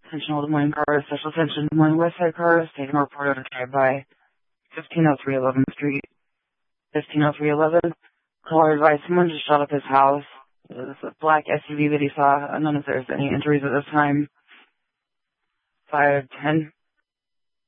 Attention all Des Moines cars, special attention Des Moines West Side cars, taking a report of a drive-by, 1503 11th Street, 150311. Caller advised someone just shot up his house. It was a black SUV that he saw. None if there's any injuries at this time. 510.